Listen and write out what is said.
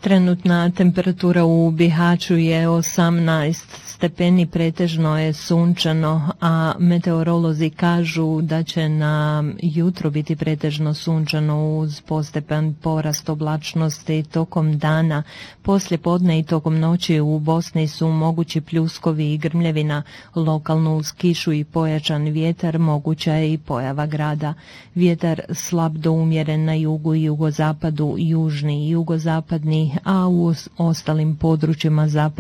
Trenutna temperatura u Bihaću je 18 stepeni, pretežno je sunčano, a meteorolozi kažu da će na jutro biti pretežno sunčano uz postepen porast oblačnosti tokom dana. Poslije podne i tokom noći u Bosni su mogući pljuskovi i grmljevina, lokalno uz kišu i pojačan vjetar, moguća je i pojava grada. Vjetar slab do umjeren na jugu i jugozapadu, južni i jugozapadni, a u ostalim područjima zapadne